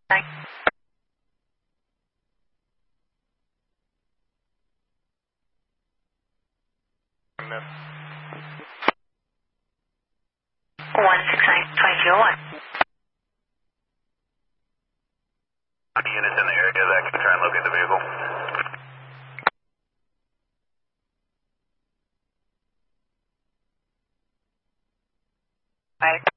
Thanks. One 692201. Any units in the area that can try and locate the vehicle? Right.